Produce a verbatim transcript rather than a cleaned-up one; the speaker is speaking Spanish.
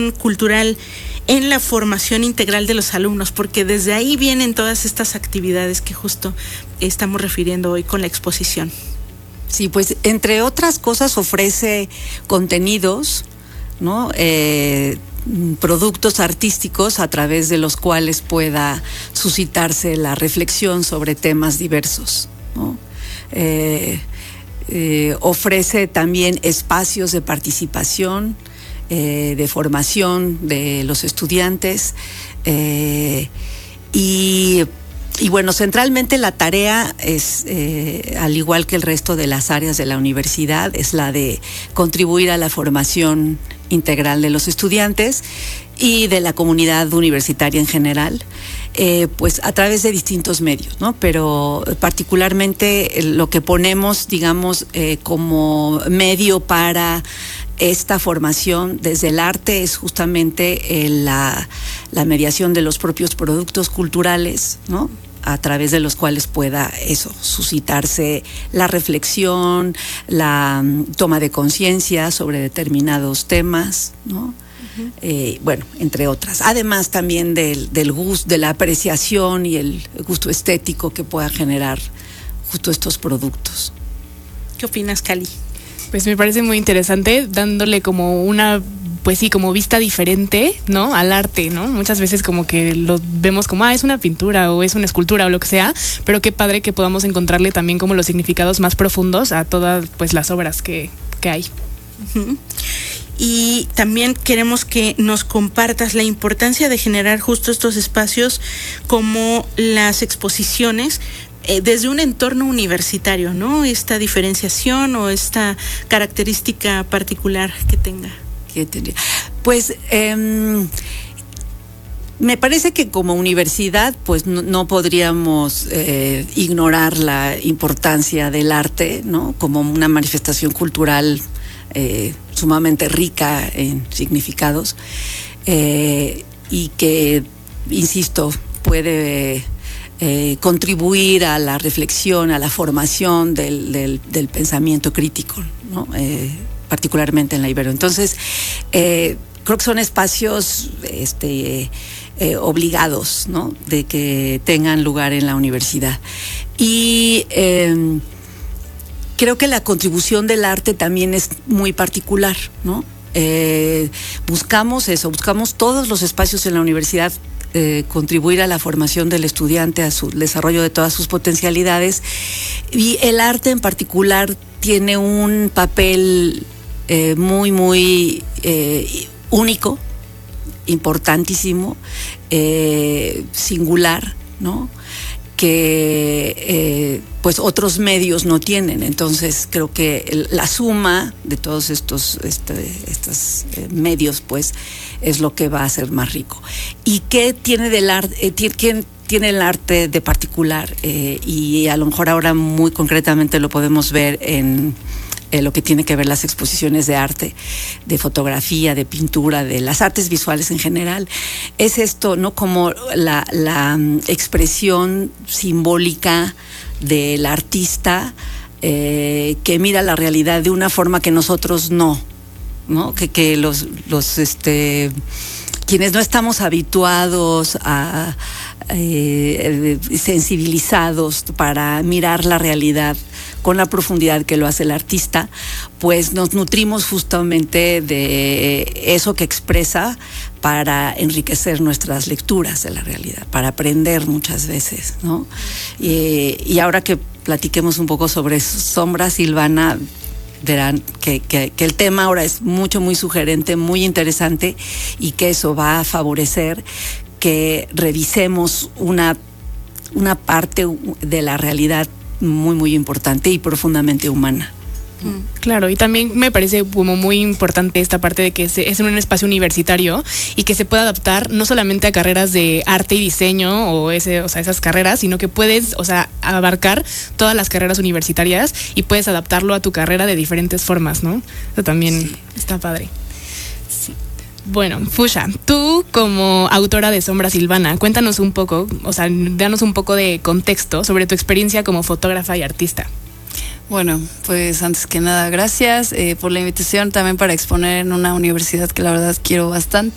gestión cultural en la formación integral de los alumnos, porque desde ahí vienen todas estas actividades que justo estamos refiriendo hoy con la exposición. Sí, pues entre otras cosas ofrece contenidos, ¿no? Eh, productos artísticos a través de los cuales pueda suscitarse la reflexión sobre temas diversos, ¿no? Eh, eh, ofrece también espacios de participación, eh, de formación de los estudiantes, eh, y Y bueno, centralmente la tarea es, eh, al igual que el resto de las áreas de la universidad, es la de contribuir a la formación integral de los estudiantes y de la comunidad universitaria en general, eh, pues a través de distintos medios, ¿no? Pero particularmente lo que ponemos, digamos, eh, como medio para esta formación desde el arte es justamente eh, la, la mediación de los propios productos culturales, ¿no? A través de los cuales pueda eso, suscitarse la reflexión, la um, toma de conciencia sobre determinados temas, ¿no? Uh-huh. Eh, bueno, entre otras. Además también del, del gusto, de la apreciación y el gusto estético que pueda generar justo estos productos. ¿Qué opinas, Cali? Pues me parece muy interesante, dándole como una, pues sí, como vista diferente, ¿no? Al arte, ¿no? Muchas veces como que lo vemos como, ah, es una pintura o es una escultura o lo que sea, pero qué padre que podamos encontrarle también como los significados más profundos a todas, pues, las obras que, que hay. Uh-huh. Y también queremos que nos compartas la importancia de generar justo estos espacios como las exposiciones, Eh, desde un entorno universitario, ¿no? Esta diferenciación o esta característica particular que tenga. ¿Qué tendría? Pues eh, me parece que como universidad, pues no, no podríamos eh, ignorar la importancia del arte, ¿no? Como una manifestación cultural eh, sumamente rica en significados, eh, y que, insisto, puede Eh, contribuir a la reflexión, a la formación del, del, del pensamiento crítico, ¿no? Eh, particularmente en la Ibero. Entonces, eh, creo que son espacios este, eh, obligados, ¿no? De que tengan lugar en la universidad. Y eh, creo que la contribución del arte también es muy particular, ¿no? Eh, buscamos eso, buscamos todos los espacios en la universidad, Eh, contribuir a la formación del estudiante, a su desarrollo de todas sus potencialidades, y el arte en particular tiene un papel eh, muy muy eh, único, importantísimo, eh, singular, ¿no? Que eh, pues otros medios no tienen. Entonces creo que el, la suma de todos estos este, estos eh, medios pues es lo que va a ser más rico. ¿Y qué tiene del arte? Eh, ¿Quién tiene el arte de particular? Eh, y a lo mejor ahora muy concretamente lo podemos ver en Eh, lo que tiene que ver las exposiciones de arte, de fotografía, de pintura, de las artes visuales en general. Es esto, ¿no? Como la, la um, expresión simbólica del artista eh, que mira la realidad de una forma que nosotros no, ¿no? Que, que los, los este, quienes no estamos habituados a eh, sensibilizados para mirar la realidad con la profundidad que lo hace el artista, pues nos nutrimos justamente de eso que expresa para enriquecer nuestras lecturas de la realidad, para aprender muchas veces, ¿no? Y, y ahora que platiquemos un poco sobre Sombra, Silvana, verán que, que, que el tema ahora es mucho, muy sugerente, muy interesante, y que eso va a favorecer que revisemos una, una parte de la realidad muy, muy importante y profundamente humana. Claro, y también me parece como muy importante esta parte de que es en un espacio universitario y que se puede adaptar no solamente a carreras de arte y diseño o ese, o sea, esas carreras, sino que puedes, o sea, abarcar todas las carreras universitarias y puedes adaptarlo a tu carrera de diferentes formas, ¿no? Eso también sí. Está padre. Sí. Bueno, Fusha, tú como autora de Sombra, Silvana, cuéntanos un poco, o sea, danos un poco de contexto sobre tu experiencia como fotógrafa y artista. Bueno, pues antes que nada, gracias eh, por la invitación también para exponer en una universidad que la verdad quiero bastante.